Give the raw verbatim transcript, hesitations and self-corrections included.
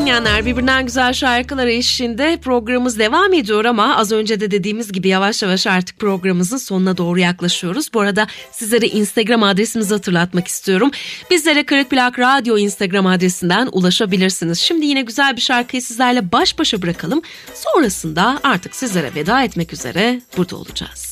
dinleyenler, birbirinden güzel şarkılar eşliğinde programımız devam ediyor ama az önce de dediğimiz gibi yavaş yavaş artık programımızın sonuna doğru yaklaşıyoruz. Bu arada sizlere Instagram adresimizi hatırlatmak istiyorum. Bizlere Kırık Plak Radyo Instagram adresinden ulaşabilirsiniz. Şimdi yine güzel bir şarkıyı sizlerle baş başa bırakalım. Sonrasında artık sizlere veda etmek üzere burada olacağız.